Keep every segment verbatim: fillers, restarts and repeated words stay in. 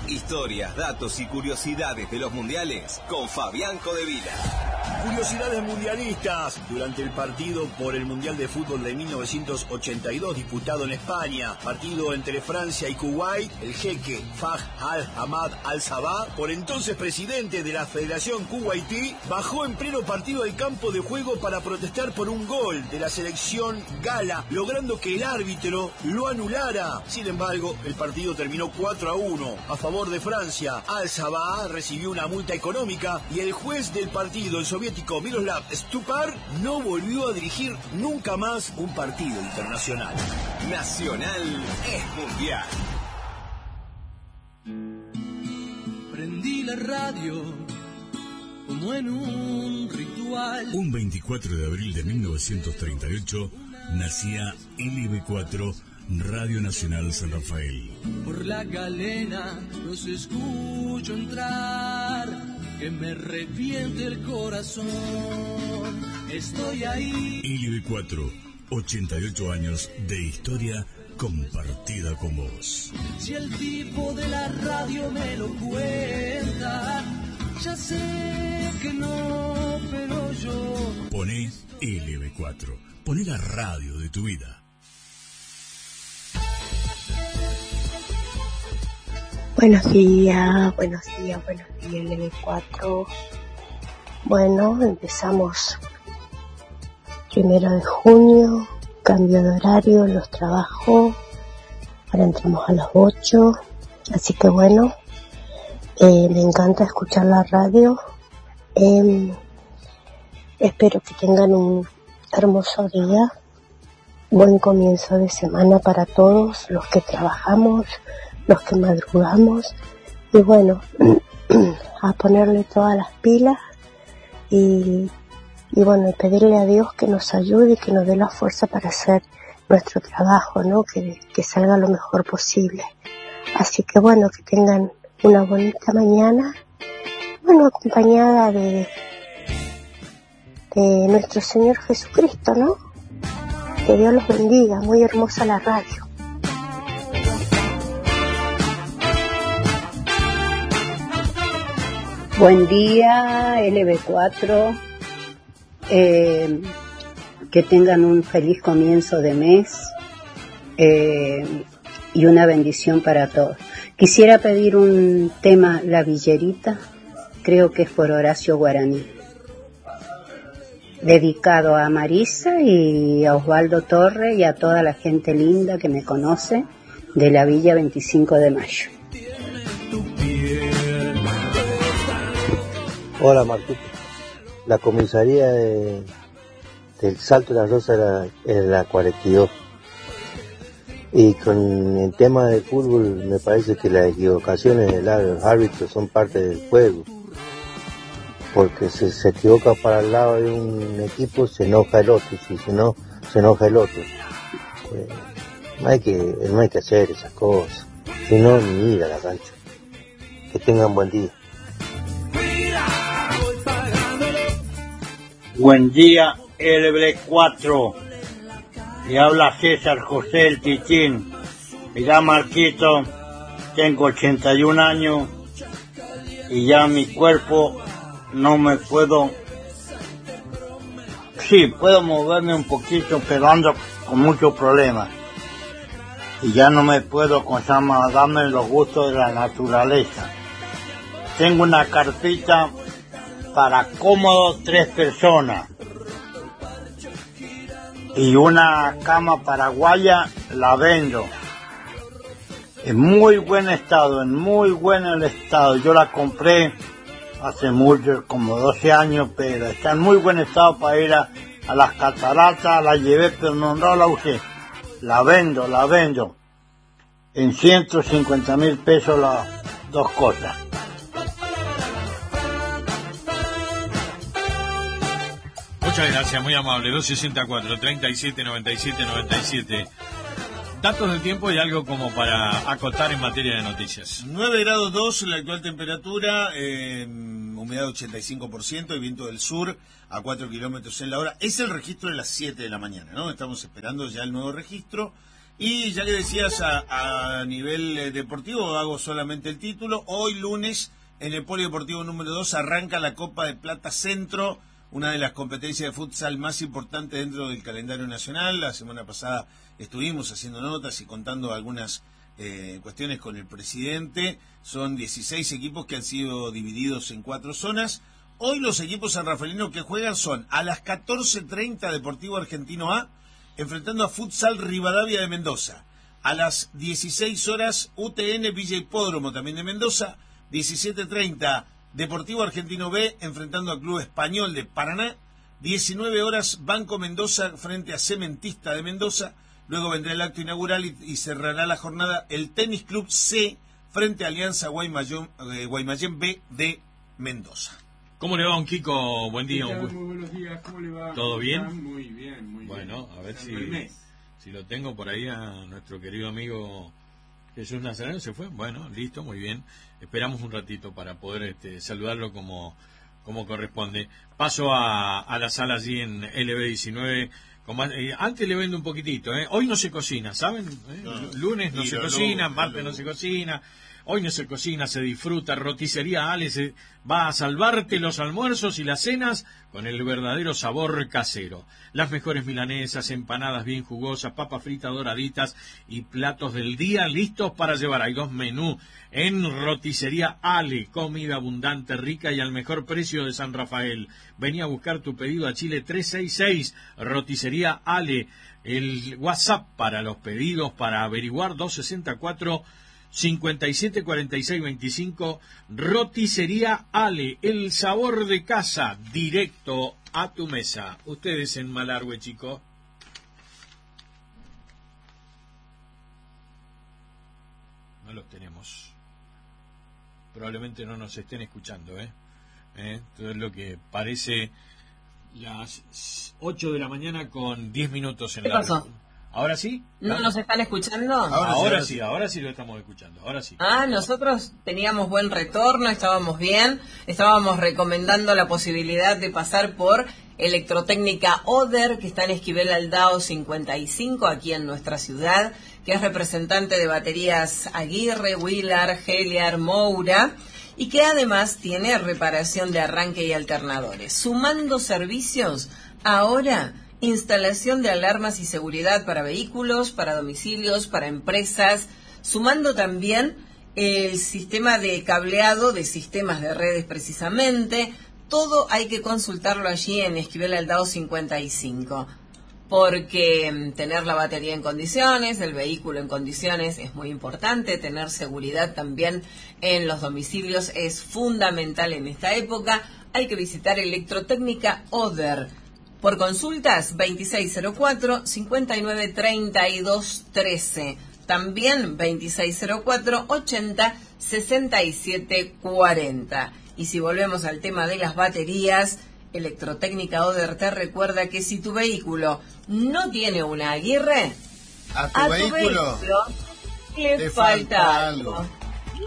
Historias, datos y curiosidades de los mundiales con Fabián Codevila. Curiosidades mundialistas. Durante el partido por el Mundial de Fútbol de mil novecientos ochenta y dos disputado en España, partido entre Francia y Kuwait, el jeque Faj al-Hamad al-Sabah, por entonces presidente de la Federación Kuwaití, bajó en pleno partido al campo de juego para protestar por un gol de la selección gala, logrando que el árbitro lo anulara. Sin embargo, el partido terminó cuatro a uno a favor de Francia. Al-Sabah recibió una multa económica y el juez del partido, el soviético Miroslav Stupar, no volvió a dirigir nunca más un partido internacional. Nacional es mundial. Prendí la radio como en un ritual. Un veinticuatro de abril de mil novecientos treinta y ocho nacía L B cuatro, Radio Nacional San Rafael. Por la galena los escucho entrar, que me reviente el corazón. Estoy ahí. L B cuatro, ochenta y ocho años de historia compartida con vos. Si el tipo de la radio me lo cuenta, ya sé que no, pero yo... Poné L B cuatro, poné la radio de tu vida. Buenos días, buenos días, buenos días, L B cuatro. Bueno, empezamos primero de junio, cambio de horario, los trabajos, ahora entramos a las ocho, así que bueno, eh, me encanta escuchar la radio. Eh, espero que tengan un hermoso día, buen comienzo de semana para todos los que trabajamos, los que madrugamos, y bueno, a ponerle todas las pilas y, y bueno, y pedirle a Dios que nos ayude y que nos dé la fuerza para hacer nuestro trabajo, ¿no? Que, que salga lo mejor posible. Así que bueno, que tengan una bonita mañana, bueno, acompañada de, de nuestro Señor Jesucristo, ¿no? Que Dios los bendiga, muy hermosa la radio. Buen día, L B cuatro, eh, que tengan un feliz comienzo de mes eh, y una bendición para todos. Quisiera pedir un tema, La Villerita, creo que es por Horacio Guaraní, dedicado a Marisa y a Osvaldo Torre y a toda la gente linda que me conoce de la Villa veinticinco de mayo. Hola Marquito, la comisaría de, del Salto de la Rosa era, era la cuarenta y dos, y con el tema del fútbol me parece que las equivocaciones de los árbitros son parte del juego, porque si se equivoca para el lado de un equipo se enoja el otro, y si no se enoja el otro. Eh, no hay que no hay que hacer esas cosas, si no ni ir a la cancha. Que tengan buen día. Buen día, L B cuatro. Le habla César José el Tichín. Mirá, Marquito, tengo ochenta y un años y ya mi cuerpo no me puedo... Sí, puedo moverme un poquito, pero ando con muchos problemas. Y ya no me puedo, con llama, darme los gustos de la naturaleza. Tengo una carpita para cómodo tres personas y una cama paraguaya, la vendo en muy buen estado, en muy buen estado. Yo la compré hace mucho, como doce años, pero está en muy buen estado para ir a, a las cataratas. La llevé, pero no, no la usé. La vendo, la vendo en ciento cincuenta mil pesos las dos cosas. Muchas gracias, muy amable. dos sesenta y cuatro, treinta y siete, noventa y siete, noventa y siete. Datos del tiempo y algo como para acotar en materia de noticias. nueve grados dos la actual temperatura, eh, humedad ochenta y cinco por ciento, y viento del sur a cuatro kilómetros en la hora. Es el registro de las siete de la mañana, ¿no? Estamos esperando ya el nuevo registro. Y ya que decías a, a nivel eh, deportivo, hago solamente el título. Hoy lunes, en el Polideportivo número dos, arranca la Copa de Plata Centro, una de las competencias de futsal más importantes dentro del calendario nacional. La semana pasada estuvimos haciendo notas y contando algunas eh, cuestiones con el presidente. Son dieciséis equipos que han sido divididos en cuatro zonas. Hoy los equipos sanrafaelinos que juegan son a las catorce treinta Deportivo Argentino A, enfrentando a Futsal Rivadavia de Mendoza. A las dieciséis horas U T N Villa Hipódromo, también de Mendoza. diecisiete treinta Deportivo Argentino B, enfrentando al Club Español de Paraná. diecinueve horas Banco Mendoza frente a Cementista de Mendoza. Luego vendrá el acto inaugural y, y cerrará la jornada el Tenis Club C frente a Alianza Guaymallén, eh, Guaymallén B de Mendoza. ¿Cómo le va, don Kiko? Buen día. Muy buenos días, ¿cómo le va? ¿Todo bien? Muy bien, muy bueno, bien. Bueno, a ver si, si lo tengo por ahí a nuestro querido amigo Jesús Nazareno. ¿Se fue? Bueno, listo, muy bien. Esperamos un ratito para poder este, saludarlo como, como corresponde. Paso a, a la sala allí en L B diecinueve. Como, eh, antes le vendo un poquitito. ¿eh? Hoy no se cocina, ¿saben? ¿Eh? No, lunes no se cocina, martes no se cocina. Hoy no se cocina, se disfruta. Roticería Ale se va a salvarte los almuerzos y las cenas con el verdadero sabor casero. Las mejores milanesas, empanadas bien jugosas, papas fritas doraditas y platos del día listos para llevar. Hay dos menús en Roticería Ale. Comida abundante, rica y al mejor precio de San Rafael. Vení a buscar tu pedido a Chile trescientos sesenta y seis. Roticería Ale. El WhatsApp para los pedidos para averiguar dos sesenta y cuatro cincuenta y siete cuarenta y seis veinticinco. Roticería Ale, el sabor de casa, directo a tu mesa. Ustedes en Malargüe, chicos. No los tenemos. Probablemente no nos estén escuchando, ¿eh? ¿Eh? Todo es lo que parece las ocho de la mañana con diez minutos en ¿Qué la... pasó? ¿Ahora sí? ¿No nos están escuchando? Ahora, ahora sí, ahora sí lo estamos escuchando, ahora sí. Ah, nosotros teníamos buen retorno, estábamos bien, estábamos recomendando la posibilidad de pasar por Electrotécnica Oder, que está en Esquivel Aldao cincuenta y cinco, aquí en nuestra ciudad, que es representante de baterías Aguirre, Willard, Heliar, Moura, y que además tiene reparación de arranque y alternadores. Sumando servicios, ahora... instalación de alarmas y seguridad para vehículos, para domicilios, para empresas, sumando también el sistema de cableado de sistemas de redes precisamente. Todo hay que consultarlo allí en Esquivel Aldao cincuenta y cinco, porque tener la batería en condiciones, el vehículo en condiciones es muy importante, tener seguridad también en los domicilios es fundamental en esta época. Hay que visitar Electrotécnica Oder. Por consultas, veintiséis cero cuatro, cincuenta y nueve treinta y dos trece. También veintiséis cero cuatro, ochenta, sesenta y siete cuarenta. Y si volvemos al tema de las baterías, Electrotécnica Oder te recuerda que si tu vehículo no tiene una Aguirre, a tu, a tu vehículo, vehículo le te falta, falta algo. algo.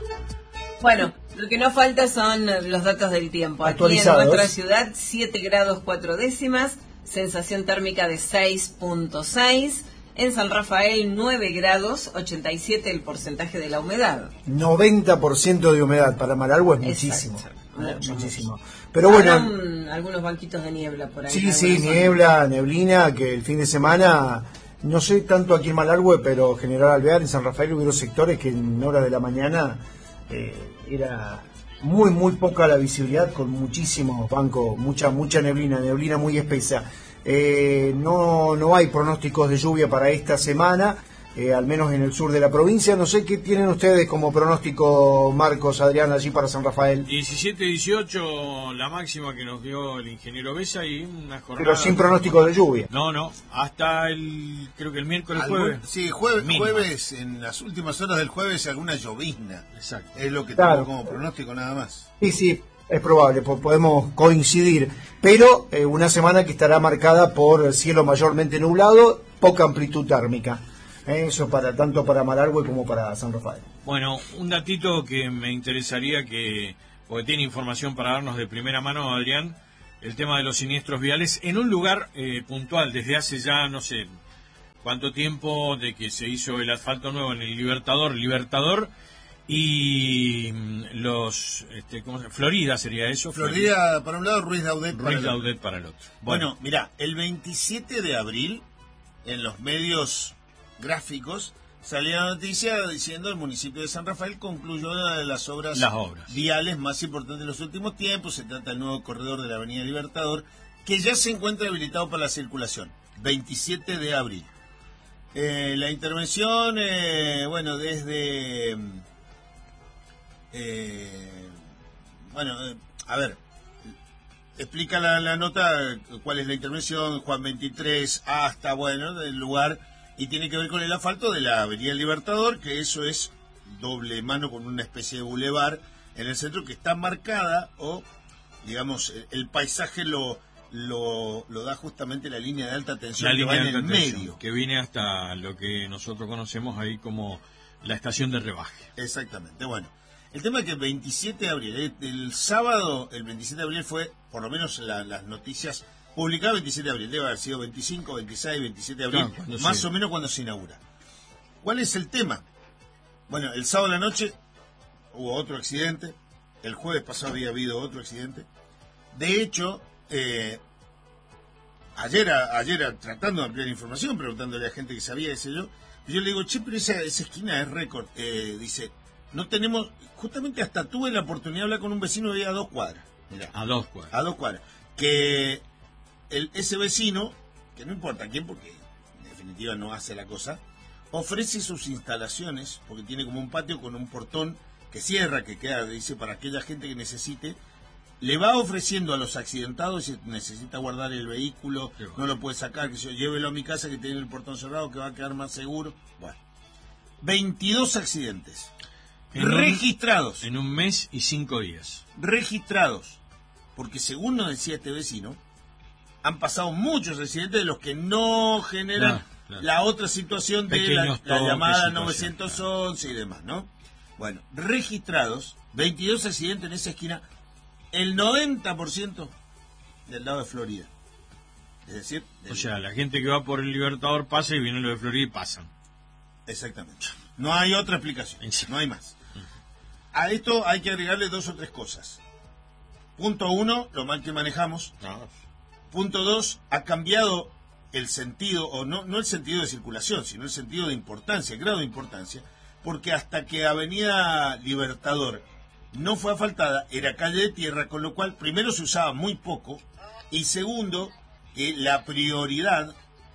Bueno, lo que no falta son los datos del tiempo. Aquí en nuestra ciudad, siete grados cuatro décimas, sensación térmica de seis punto seis. En San Rafael, nueve grados, ochenta y siete el porcentaje de la humedad. noventa por ciento de humedad. Para Malargüe es muchísimo. Exacto. Muchísimo. Pero bueno. Habrán algunos banquitos de niebla por ahí. Sí, sí, niebla, neblina, que el fin de semana... No sé tanto aquí en Malargüe, pero General Alvear, en San Rafael, hubo sectores que en horas de la mañana eh, era muy, muy poca la visibilidad, con muchísimos bancos, mucha, mucha neblina, neblina muy espesa. Eh, no, no hay pronósticos de lluvia para esta semana, eh, al menos en el sur de la provincia. No sé qué tienen ustedes como pronóstico, Marcos, Adrián, allí para San Rafael. diecisiete dieciocho la máxima que nos dio el ingeniero Besa y una jornada... Pero sin pronóstico de lluvia. No, no, hasta el, creo que el miércoles, Algún, jueves. Sí, jueves, jueves, en las últimas horas del jueves alguna llovizna. Exacto. Es lo que claro. tengo como pronóstico nada más. Sí, sí, es probable, podemos coincidir. Pero eh, una semana que estará marcada por cielo mayormente nublado, poca amplitud térmica. Eso para tanto para Malargüe como para San Rafael. Bueno, un datito que me interesaría que, porque tiene información para darnos de primera mano, Adrián, el tema de los siniestros viales en un lugar eh, puntual, desde hace ya, no sé, ¿Cuánto tiempo de que se hizo el asfalto nuevo en el Libertador? Libertador y los... Este, ¿cómo se llama? Florida sería eso. Florida para un lado, Ruiz Daudet para Ruiz el Daudet otro. para el otro. Bueno, Bueno, mira, el veintisiete de abril, en los medios gráficos, salió la noticia diciendo el municipio de San Rafael concluyó una de las obras, Las obras. viales más importantes de los últimos tiempos. Se trata del nuevo corredor de la Avenida Libertador, que ya se encuentra habilitado para la circulación. veintisiete de abril. Eh, la intervención, eh, bueno, desde... Eh, bueno, eh, a ver, explica la, la nota cuál es la intervención, Juan veintitrés, hasta, bueno, del lugar, y tiene que ver con el asfalto de la Avenida Libertador, que eso es doble mano con una especie de bulevar en el centro que está marcada, o, digamos, el paisaje lo... Lo, lo da justamente la línea de alta tensión la que línea va en de el alta tensión, medio. que viene hasta lo que nosotros conocemos ahí como la estación de rebaje. Exactamente, bueno. El tema es que el veintisiete de abril, el, el sábado, el veintisiete de abril fue, por lo menos la, las noticias publicadas, veintisiete de abril, debe haber sido veinticinco, veintiséis, veintisiete de abril, Claro, más se... o menos cuando se inaugura. ¿Cuál es el tema? Bueno, el sábado a la noche hubo otro accidente, el jueves pasado había habido otro accidente. De hecho, eh, ayer, a, ayer a, tratando de ampliar información, preguntándole a gente que sabía, qué sé yo, yo le digo, che, pero esa, esa esquina es récord. Eh, dice, no tenemos, justamente hasta tuve la oportunidad de hablar con un vecino de a dos cuadras. Mirá, A dos cuadras. a dos cuadras. Que el, ese vecino, que no importa quién, porque en definitiva no hace la cosa, ofrece sus instalaciones, porque tiene como un patio con un portón que cierra, que queda, dice, para aquella gente que necesite, le va ofreciendo a los accidentados, si necesita guardar el vehículo, Sí, bueno. no lo puede sacar, que se llévelo a mi casa que tiene el portón cerrado, que va a quedar más seguro. Bueno, veintidós accidentes En un- registrados, En un mes y cinco días. registrados, porque según nos decía este vecino, han pasado muchos accidentes de los que no generan Claro, claro. la otra situación de la, Pequeños la toques, llamada situación, novecientos once y demás, ¿no? Bueno, registrados, veintidós accidentes en esa esquina, el noventa por ciento del lado de Florida. Es decir, del- O sea, la gente que va por el Libertador pasa y viene lo de Florida y pasan. exactamente. No hay otra explicación, no hay más. A esto hay que agregarle dos o tres cosas. Punto uno, lo mal que manejamos. Punto dos, ha cambiado el sentido, o no, no el sentido de circulación, sino el sentido de importancia, el grado de importancia, porque hasta que Avenida Libertador no fue asfaltada, era calle de tierra, con lo cual primero se usaba muy poco, y segundo, que la prioridad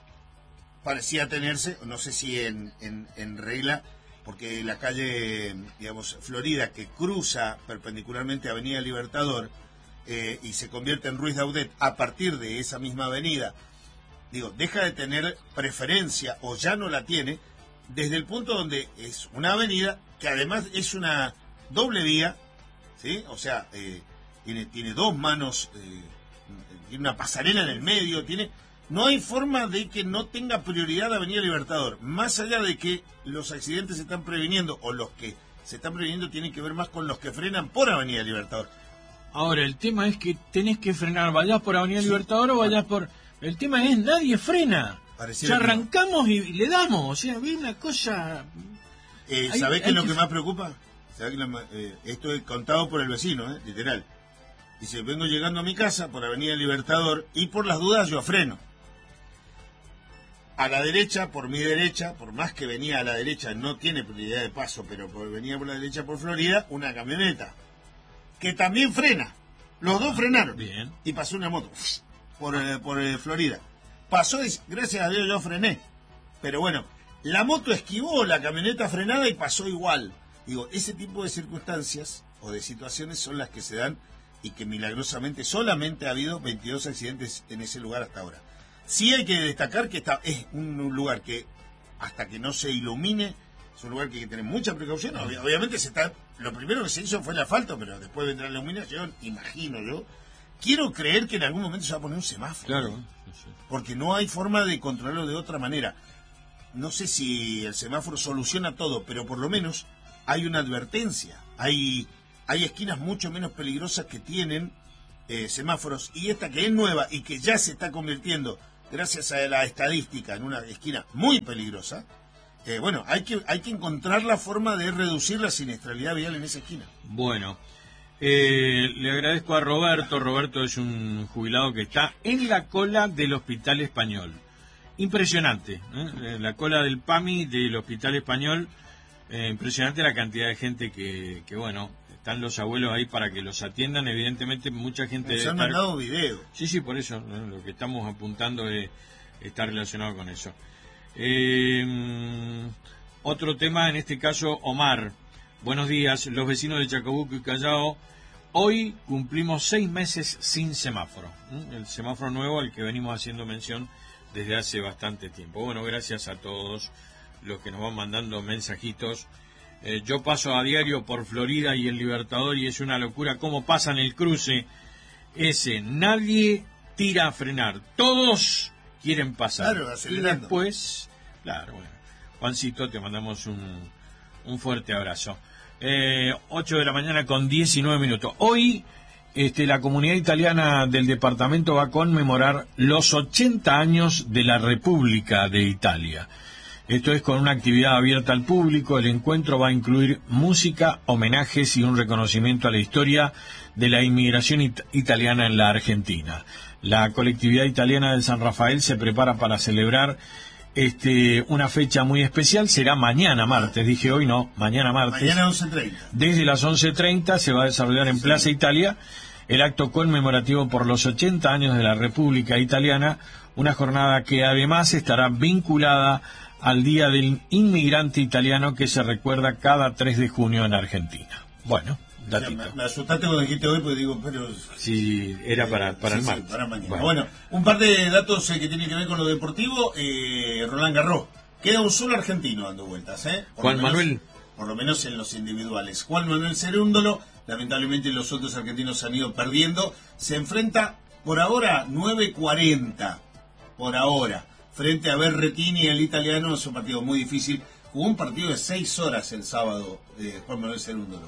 parecía tenerse, no sé si en, en, en regla, porque la calle, digamos, Florida, que cruza perpendicularmente a Avenida Libertador, eh, y se convierte en Ruiz Daudet a partir de esa misma avenida, digo, deja de tener preferencia, o ya no la tiene, desde el punto donde es una avenida que además es una doble vía, ¿sí? O sea, eh, tiene, tiene dos manos, eh, tiene una pasarela en el medio, tiene... No hay forma de que no tenga prioridad la Avenida Libertador, más allá de que los accidentes se están previniendo, o los que se están previniendo tienen que ver más con los que frenan por Avenida Libertador. Ahora, el tema es que tenés que frenar, vayas por Avenida Sí. Libertador o vayas por... El tema es, nadie frena. Pareciera Ya que no. arrancamos y le damos, o sea, vi una cosa... Eh, Hay- ¿Sabés qué hay es lo que- que más preocupa? ¿Sabés que lo ma- eh, esto es contado por el vecino, eh, literal. Dice, vengo llegando a mi casa por Avenida Libertador y por las dudas yo freno. A la derecha, por mi derecha, por más que venía a la derecha, no tiene prioridad de paso, pero por, venía por la derecha por Florida, una camioneta, que también frena. Los dos frenaron. Bien. Y pasó una moto por, eh, por eh, Florida. Pasó y gracias a Dios yo frené. Pero bueno, la moto esquivó la camioneta frenada y pasó igual. Digo, ese tipo de circunstancias o de situaciones son las que se dan y que milagrosamente solamente ha habido veintidós accidentes en ese lugar hasta ahora. Sí hay que destacar que está, es un lugar que hasta que no se ilumine, es un lugar que hay que tener mucha precaución. Ob- obviamente se está, lo primero que se hizo fue el asfalto, pero después vendrá la iluminación, imagino yo. Quiero creer que en algún momento se va a poner un semáforo. Claro. Porque no hay forma de controlarlo de otra manera. No sé si el semáforo soluciona todo, pero por lo menos hay una advertencia. Hay, hay esquinas mucho menos peligrosas que tienen eh, semáforos. Y esta que es nueva y que ya se está convirtiendo gracias a la estadística, en una esquina muy peligrosa, eh, bueno, hay que, hay que encontrar la forma de reducir la siniestralidad vial en esa esquina. Bueno, eh, le agradezco a Roberto. Roberto es un jubilado que está en la cola del Hospital Español. Impresionante, ¿eh? La cola del PAMI del Hospital Español, eh, impresionante la cantidad de gente que, que, bueno, están los abuelos ahí para que los atiendan. Evidentemente mucha gente... Se han estar... mandado video. Sí, sí, por eso, ¿no? Lo que estamos apuntando es, está relacionado con eso. Eh, otro tema, en este caso, Omar. Buenos días, los vecinos de Chacabuco y Callao. Hoy cumplimos seis meses sin semáforo. ¿eh? El semáforo nuevo al que venimos haciendo mención desde hace bastante tiempo. Bueno, gracias a todos los que nos van mandando mensajitos. Eh, yo paso a diario por Florida y el Libertador y es una locura cómo pasan el cruce ese. Nadie tira a frenar. Todos quieren pasar. Claro, y acelerando. después, claro, bueno. Juancito, te mandamos un, un fuerte abrazo. Eh, ocho de la mañana con diecinueve minutos. Hoy este, la comunidad italiana del departamento va a conmemorar los ochenta años de la República de Italia. Esto es con una actividad abierta al público. El encuentro va a incluir música, homenajes y un reconocimiento a la historia de la inmigración it- italiana en la Argentina. La colectividad italiana del San Rafael se prepara para celebrar este, una fecha muy especial. Será mañana martes, dije hoy no, mañana martes. Mañana once treinta. Desde las once treinta se va a desarrollar en Plaza Italia el acto conmemorativo por los ochenta años de la República Italiana, una jornada que además estará vinculada al Día del Inmigrante Italiano que se recuerda cada tres de junio en Argentina. Bueno, datito. O sea, me, me asustaste cuando dijiste hoy, porque digo, pero... Sí, era para, para sí, el sí, martes. para mañana. Bueno. Bueno, un par de datos eh, que tienen que ver con lo deportivo. Eh, Roland Garros. Queda un solo argentino dando vueltas, ¿eh? Por Juan lo menos, Manuel. Por lo menos en los individuales. Juan Manuel Cerúndolo. Lamentablemente los otros argentinos han ido perdiendo. Se enfrenta por ahora nueve cuarenta. Por ahora. Frente a Berrettini, el italiano. Es un partido muy difícil. Jugó un partido de seis horas el sábado, eh, Juan Manuel Cerúndolo.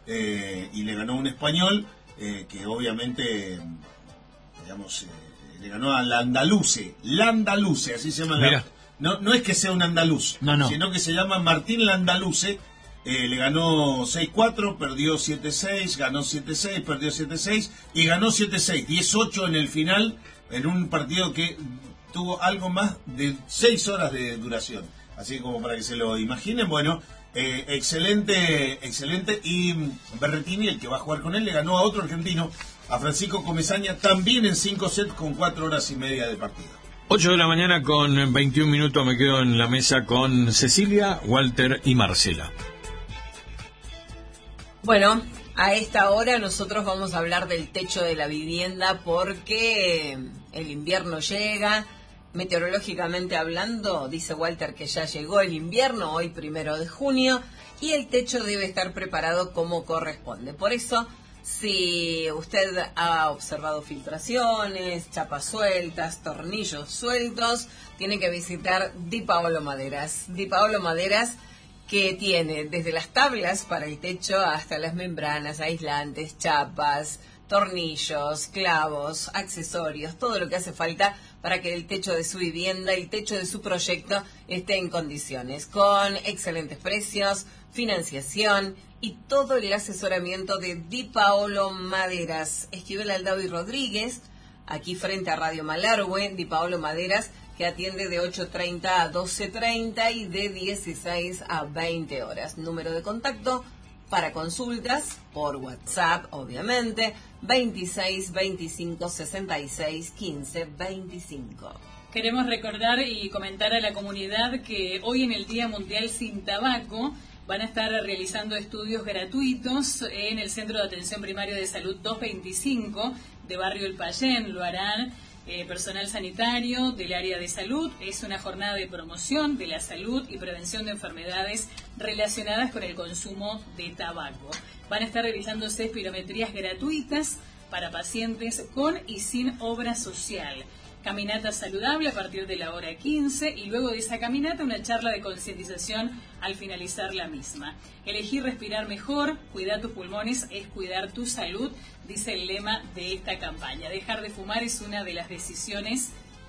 Eh, y le ganó un español eh, que obviamente, digamos, eh, le ganó a la Andaluce. La Andaluce, así se llama. La, no, no es que sea un andaluz, no, no. sino que se llama Martín Landaluce. Eh, le ganó seis cuatro, perdió siete seis, ganó siete seis, perdió siete seis y ganó siete seis, diez ocho en el final, en un partido que tuvo algo más de seis horas de duración. Así como para que se lo imaginen, bueno, eh, excelente, excelente. Y Berrettini, el que va a jugar con él, le ganó a otro argentino, a Francisco Comesaña, también en cinco sets con cuatro horas y media de partido. ocho de la mañana con veintiún minutos me quedo en la mesa con Cecilia, Walter y Marcela. Bueno, a esta hora nosotros vamos a hablar del techo de la vivienda porque el invierno llega. Meteorológicamente hablando, dice Walter que ya llegó el invierno, hoy primero de junio, y el techo debe estar preparado como corresponde. Por eso, si usted ha observado filtraciones, chapas sueltas, tornillos sueltos, tiene que visitar Di Paolo Maderas. Di Paolo Maderas, que tiene desde las tablas para el techo hasta las membranas, aislantes, chapas, tornillos, clavos, accesorios, todo lo que hace falta para que el techo de su vivienda, el techo de su proyecto esté en condiciones, con excelentes precios, financiación y todo el asesoramiento de Di Paolo Maderas. Esquivel Aldao y Rodríguez, aquí frente a Radio Malargüe. Di Paolo Maderas, que atiende de ocho treinta a doce treinta y de dieciséis a veinte horas. Número de contacto para consultas por WhatsApp, obviamente, veintiséis veinticinco sesenta y seis quince veinticinco. Queremos recordar y comentar a la comunidad que hoy en el Día Mundial Sin Tabaco van a estar realizando estudios gratuitos en el Centro de Atención Primaria de Salud doscientos veinticinco de Barrio El Payén. Lo harán eh, personal sanitario del área de salud. Es una jornada de promoción de la salud y prevención de enfermedades relacionadas con el consumo de tabaco. Van a estar realizándose espirometrías gratuitas para pacientes con y sin obra social. Caminata saludable a partir de la hora quince y luego de esa caminata una charla de concientización al finalizar la misma. Elegir respirar mejor, cuidar tus pulmones es cuidar tu salud, dice el lema de esta campaña. Dejar de fumar es una de las decisiones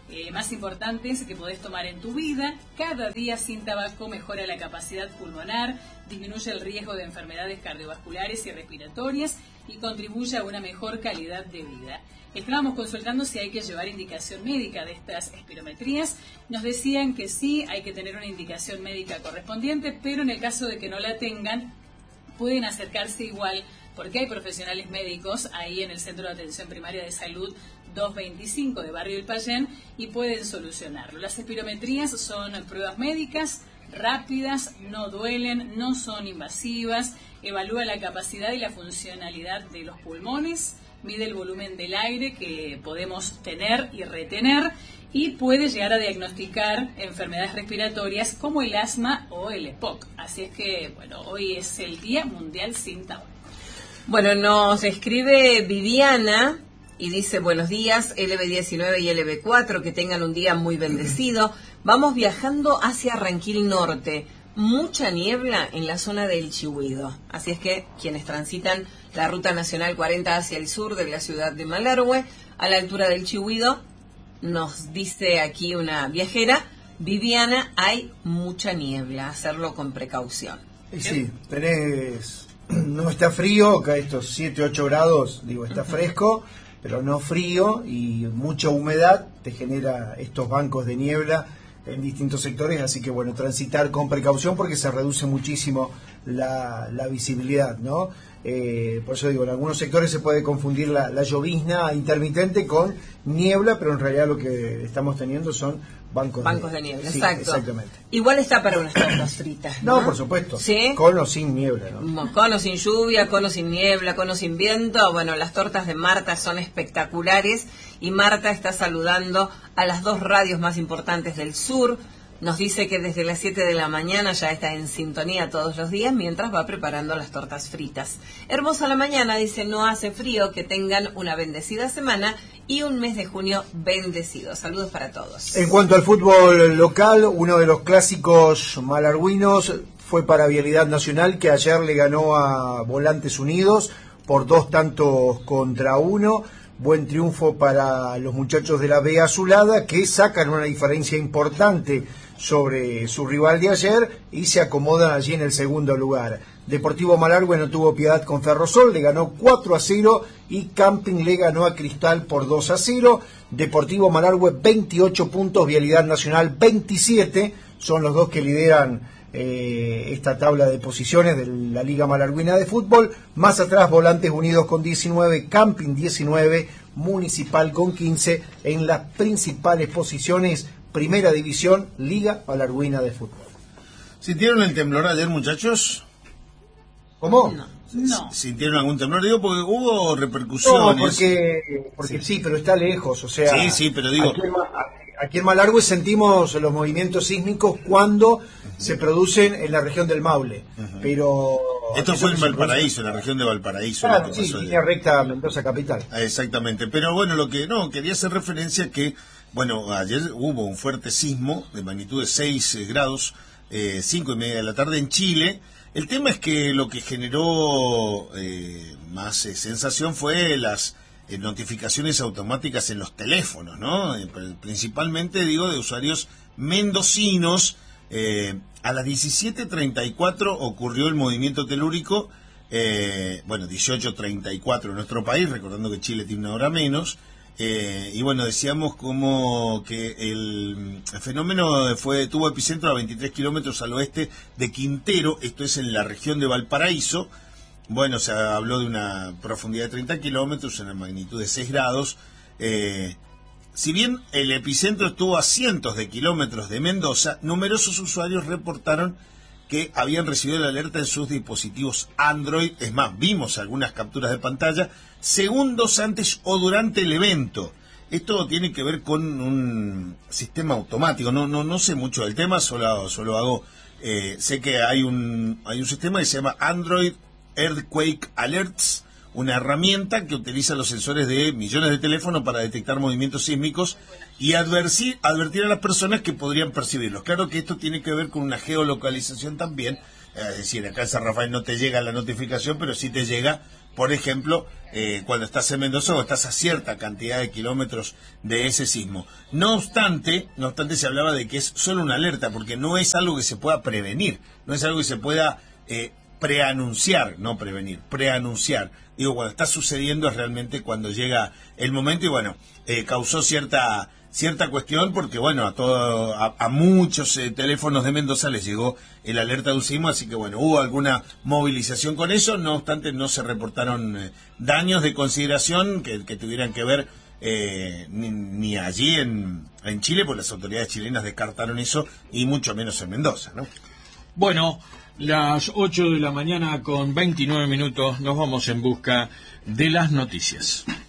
eh, más importantes que podés tomar en tu vida. Cada día sin tabaco mejora la capacidad pulmonar, disminuye el riesgo de enfermedades cardiovasculares y respiratorias y contribuye a una mejor calidad de vida. Estábamos consultando si hay que llevar indicación médica de estas espirometrías. Nos decían que sí, hay que tener una indicación médica correspondiente, pero en el caso de que no la tengan, pueden acercarse igual, porque hay profesionales médicos ahí en el Centro de Atención Primaria de Salud doscientos veinticinco de Barrio El Payén y pueden solucionarlo. Las espirometrías son pruebas médicas rápidas, no duelen, no son invasivas, evalúa la capacidad y la funcionalidad de los pulmones, mide el volumen del aire que podemos tener y retener y puede llegar a diagnosticar enfermedades respiratorias como el asma o el E P O C. Así es que, bueno, hoy es el Día Mundial Sin Tabaco. Bueno, nos escribe Viviana y dice: buenos días, L B diecinueve y L B cuatro, que tengan un día muy bendecido. Vamos viajando hacia Ranquil Norte. Mucha niebla en la zona del Chihuido. Así es que quienes transitan la Ruta Nacional cuarenta hacia el sur de la ciudad de Malargüe, a la altura del Chihuido, nos dice aquí una viajera, Viviana, hay mucha niebla, hacerlo con precaución. Y sí, tenés, no está frío, acá estos siete, ocho grados, digo, está fresco, pero no frío, y mucha humedad te genera estos bancos de niebla en distintos sectores, así que bueno, transitar con precaución porque se reduce muchísimo la, la visibilidad, ¿no? Eh, por eso digo, en algunos sectores se puede confundir la, la llovizna intermitente con niebla, pero en realidad lo que estamos teniendo son bancos, bancos de, de niebla. Sí, exacto. Exactamente. Igual está para unas tortas fritas, ¿no? No, por supuesto. ¿Sí? Con o sin niebla, ¿no? Con o sin lluvia, con o sin niebla, con o sin viento. Bueno, las tortas de Marta son espectaculares y Marta está saludando a las dos radios más importantes del sur. Nos dice que desde las siete de la mañana ya está en sintonía todos los días mientras va preparando las tortas fritas. Hermosa la mañana, dice, no hace frío, que tengan una bendecida semana y un mes de junio bendecido. Saludos para todos. En cuanto al fútbol local, uno de los clásicos malargüinos fue para Vialidad Nacional, que ayer le ganó a Volantes Unidos por dos tantos contra uno. Buen triunfo para los muchachos de la B Azulada, que sacan una diferencia importante sobre su rival de ayer y se acomodan allí en el segundo lugar. Deportivo Malargüe no tuvo piedad con Ferrosol, le ganó cuatro a cero y Camping le ganó a Cristal por dos a cero. Deportivo Malargüe veintiocho puntos, Vialidad Nacional veintisiete, son los dos que lideran eh, esta tabla de posiciones de la Liga Malargüina de Fútbol. Más atrás Volantes Unidos con diecinueve, Camping diecinueve, Municipal con quince en las principales posiciones. Primera División, Liga Malargüina de Fútbol. ¿Sintieron el temblor ayer, muchachos? ¿Cómo? No. no. ¿Sintieron algún temblor? Digo, porque hubo repercusiones. No, porque, porque sí. sí, pero está lejos, o sea... Sí, sí, pero digo... Aquí en, aquí en Malargüe sentimos los movimientos sísmicos cuando uh-huh. se producen en la región del Maule, uh-huh. pero... Esto fue en Valparaíso, en la región de Valparaíso. Claro, lo que sí, pasó línea recta Mendoza Capital. Ah, exactamente, pero bueno, lo que no, quería hacer referencia que... Bueno, ayer hubo un fuerte sismo de magnitud de seis grados, eh, cinco y media de la tarde en Chile. El tema es que lo que generó eh, más eh, sensación fue las eh, notificaciones automáticas en los teléfonos, ¿no? Eh, principalmente, digo, de usuarios mendocinos. Eh, a las diecisiete treinta y cuatro ocurrió el movimiento telúrico, eh, bueno, dieciocho treinta y cuatro en nuestro país, recordando que Chile tiene una hora menos. Eh, y bueno, decíamos como que el, el fenómeno fue tuvo epicentro a veintitrés kilómetros al oeste de Quintero, esto es en la región de Valparaíso. Bueno, se habló de una profundidad de treinta kilómetros, una magnitud de seis grados. Eh, si bien el epicentro estuvo a cientos de kilómetros de Mendoza, numerosos usuarios reportaron que habían recibido la alerta en sus dispositivos Android. Es más, vimos algunas capturas de pantalla segundos antes o durante el evento. Esto tiene que ver con un sistema automático. No, no, no sé mucho del tema, solo, solo hago. Eh, sé que hay un, hay un sistema que se llama Android Earthquake Alerts, una herramienta que utiliza los sensores de millones de teléfonos para detectar movimientos sísmicos y advertir, advertir a las personas que podrían percibirlos. Claro que esto tiene que ver con una geolocalización también, Es decir, acá en San Rafael no te llega la notificación, pero sí te llega, por ejemplo, eh, cuando estás en Mendoza o estás a cierta cantidad de kilómetros de ese sismo. No obstante, no obstante se hablaba de que es solo una alerta, porque no es algo que se pueda prevenir, no es algo que se pueda eh, preanunciar, no prevenir, preanunciar. Digo, cuando está sucediendo es realmente cuando llega el momento y bueno, eh, causó cierta cierta cuestión porque bueno, a todo a, a muchos eh, teléfonos de Mendoza les llegó el alerta de un sismo, así que bueno, hubo alguna movilización con eso, no obstante no se reportaron eh, daños de consideración que, que tuvieran que ver eh, ni, ni allí en, en Chile, porque las autoridades chilenas descartaron eso y mucho menos en Mendoza, ¿no? Bueno, las ocho de la mañana con veintinueve minutos nos vamos en busca de las noticias.